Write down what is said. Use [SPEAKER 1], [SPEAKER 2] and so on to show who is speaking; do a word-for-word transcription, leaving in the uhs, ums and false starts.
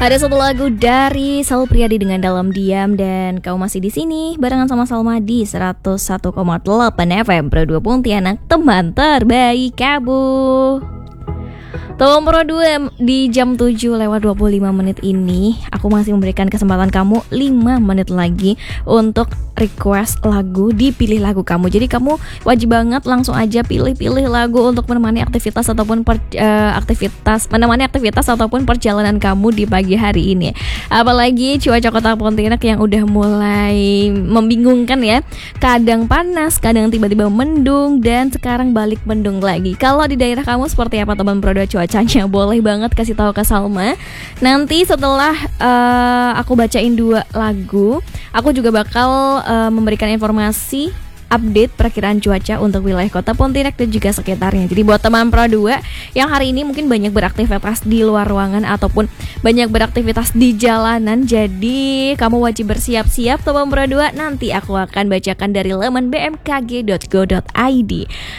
[SPEAKER 1] Ada satu lagu dari Sal Priadi dengan Dalam Diam, dan kau masih di sini barengan sama Salma di seratus satu koma delapan F M Pro dua Pontianak, teman terbaik kamu. Tolong Pro dua di jam tujuh lewat dua puluh lima menit ini aku masih memberikan kesempatan kamu lima menit lagi untuk request lagu, dipilih lagu kamu. Jadi kamu wajib banget langsung aja pilih-pilih lagu untuk menemani aktivitas ataupun per, uh, aktivitas menemani aktivitas ataupun perjalanan kamu di pagi hari ini. Apalagi cuaca Kota Pontianak yang udah mulai membingungkan ya. Kadang panas, kadang tiba-tiba mendung, dan sekarang balik mendung lagi. Kalau di daerah kamu seperti apa teman Pro dua cuacanya? Boleh banget kasih tahu ke Salma. Nanti setelah uh, aku bacain dua lagu, aku juga bakal uh, memberikan informasi update perakiraan cuaca untuk wilayah Kota Pontianak dan juga sekitarnya. Jadi buat teman Pro dua yang hari ini mungkin banyak beraktivitas di luar ruangan ataupun banyak beraktivitas di jalanan, jadi kamu wajib bersiap-siap teman Pro dua. Nanti aku akan bacakan dari laman b m k g dot go dot i d.